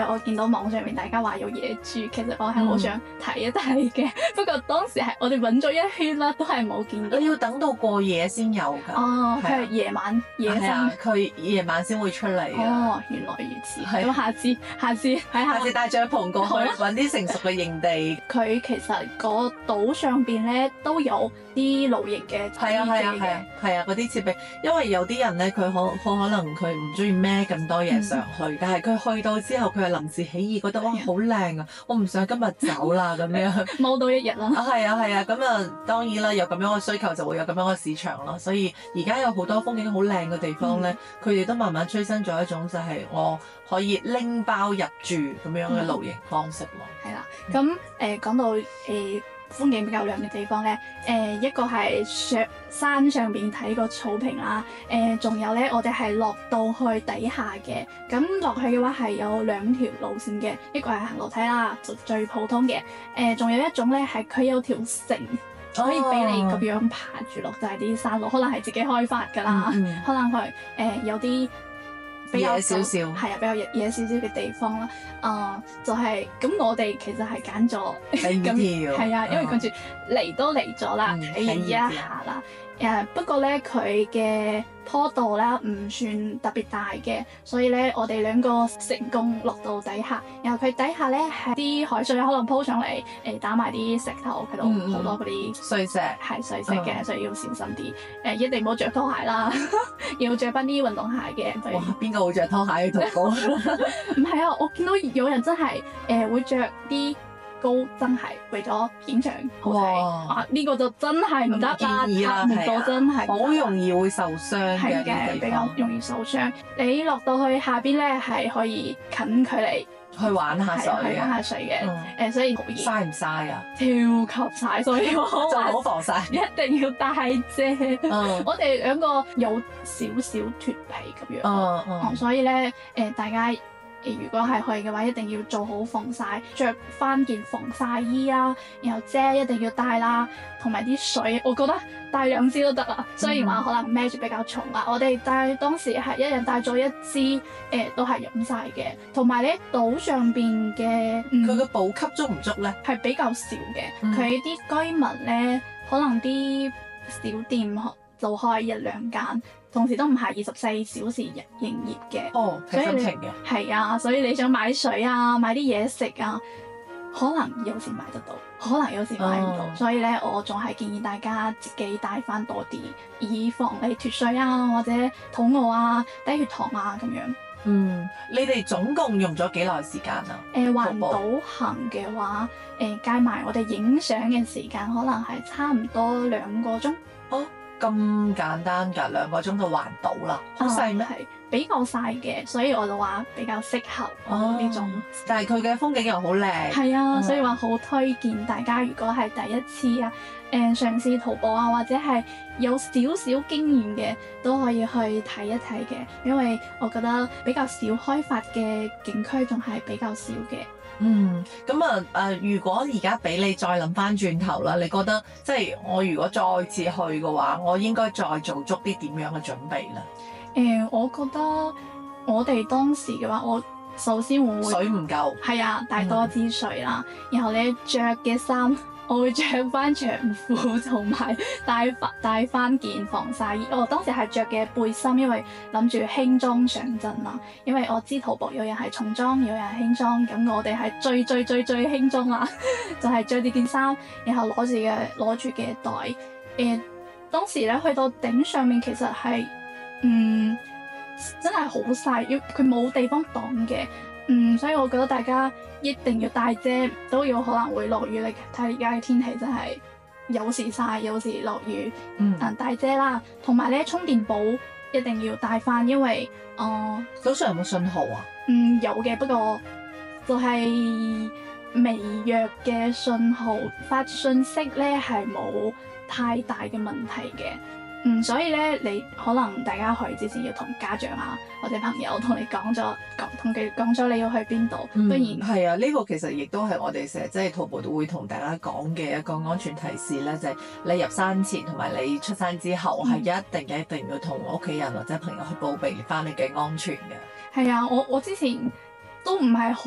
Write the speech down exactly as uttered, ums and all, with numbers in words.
我見到網上面大家話有野豬，其實我係好想睇一睇嘅。嗯、不過當時係我哋揾咗一圈啦，都係冇見到。 你要等到過夜先有㗎。 哦，佢係夜晚夜生， 佢夜晚先會出嚟。 哦，原來如此。咁、啊、下次下次睇下， 下次帶帳篷過去揾啲成熟嘅營地。 佢其實個島上邊咧都有啲露營嘅。 係啊係啊係啊係啊嗰啲設備，因為有啲人咧佢可可可能佢唔中意孭咁多嘢上去，嗯、但係佢去到之後佢係臨時起意覺得哇好靚啊，我唔想今日走啦咁樣。 踎到一日啦。 啊係啊係啊，咁啊當然啦，有咁樣嘅需求就會有咁樣嘅市場咯，所以而家有好多風景好靚嘅地方咧，佢哋、嗯、都慢慢催生咗一種就係我可以拎包入住咁樣嘅露營方式咯。 係啦、嗯，咁誒講到誒。呃風景比較靚嘅地方咧，誒、呃、一個係上山上邊睇個草坪啦，誒、呃、仲有咧我哋係落到去底下嘅，咁落去嘅話係有兩條路線嘅，一個係行樓梯啦，就最普通嘅，誒、呃、仲有一種咧係佢有條繩可以俾你咁樣爬住落，就係啲山路，可能係自己開發㗎啦，嗯嗯可能佢誒、呃、有啲。比較少少，係啊，比較野少少嘅地方啦。啊、呃，就係、是、咁，我哋其實係揀咗咁，係啊，因為跟住嚟都嚟咗啦，體驗、嗯、一下啦。誒、uh, 不過咧，佢嘅坡度咧唔算特別大嘅，所以咧我哋兩個成功落到底下。然後佢底下咧係啲海水可能鋪上嚟，誒、呃、打埋啲石頭喺度，好、嗯、多嗰啲碎石，係碎石嘅，嗯、所以要小心啲。誒、呃、一定唔好着拖鞋啦，要着翻啲運動鞋嘅。 哇！邊個會着拖鞋去徒步？ 唔係啊，我見到有人真係誒、呃、會着啲高真係為咗影相好睇，啊呢個就真係唔得啦，拍唔到真係好容易會受傷嘅， 係比較容易受傷。你落到去下邊咧係可以近距離去玩下水嘅， 玩下水嘅，誒所以好熱。 曬唔曬啊？ 超級曬，所以我就好防曬， 一定要帶遮。我哋兩個有少少脫皮咁樣，所以咧誒大家。如果係去嘅話，一定要做好防曬，着翻件防曬衣啦，然後遮一定要帶啦，同埋啲水，我覺得帶兩支都得啦。雖然話可能孭住比較重啦，我哋帶當時係一人帶咗一支，誒、呃、都係飲晒嘅。同埋咧島上邊嘅佢嘅補給足唔足咧？ 係比較少嘅，佢啲、嗯、居民咧可能啲小店就開一兩間。同時都唔係二十四小時營營業嘅， 哦，睇心情嘅， 係啊，所以你想買水啊，買啲嘢食啊，可能有時買得到，可能有時買唔到，哦、所以咧我仲係建議大家自己帶翻多啲，以防你脫水啊，或者肚餓啊、低血糖啊咁樣。 嗯，你哋總共用咗幾耐時間啊？ 誒、呃，環島行嘅話，誒、呃、計埋我哋影相嘅時間，可能係差唔多兩個鐘。 哦。咁簡單㗎，兩個鐘就環島啦，好細咩？ 係比較細嘅，所以我就話比較適合呢、哦、種。 但係佢嘅風景又好靚。係啊，嗯、所以話好推薦大家，如果係第一次啊，誒、呃、嘗試徒步啊，或者係有少少經驗嘅，都可以去睇一睇嘅，因為我覺得比較少開發嘅景區仲係比較少嘅。 嗯，咁啊誒，如果而家俾你再諗翻轉頭啦，你覺得即係我如果再次去嘅話，我應該再做足啲點樣嘅準備咧？ 誒、呃，我覺得我哋當時嘅話，我首先會水唔夠， 係啊，帶多支水啦，嗯、然後你着嘅衫。我會着翻長褲，同埋帶翻帶翻件防曬衣。我當時係着嘅背心，因為諗住輕裝上陣啦。因為我知徒步有人係重裝，有人係輕裝，咁我哋係最最最最輕裝啦，就係着住件衫，然後攞住嘅攞住嘅袋。誒、呃，當時咧去到頂上面，其實係嗯真係好曬，要佢冇地方擋嘅。嗯，所以我覺得大家一定要帶遮，都有可能會落雨。你睇而家嘅天氣真係有時曬，有時落雨。嗯，帶遮啦，同埋咧充電寶一定要帶翻，因為誒島上有冇信號啊？ 嗯，有嘅，不過就係微弱嘅信號，發信息咧係冇太大嘅問題嘅。嗯，所以咧，你可能大家去之前要同家長啊或者朋友同你講咗，講同佢講咗你要去邊度，不然係啊，呢個其實亦都係我哋成日即係徒步都會同大家講嘅一個安全提示咧，就係你入山前同埋你出山之後係一定一定要同屋企人或者朋友去報備翻你嘅安全嘅。 係啊，我我之前都唔係好